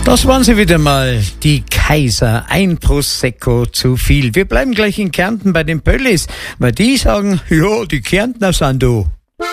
Das waren sie wieder mal, die Kaiser, ein Prosecco zu viel. Wir bleiben gleich in Kärnten bei den Pöllis, weil die sagen, ja, die Kärntner sind da.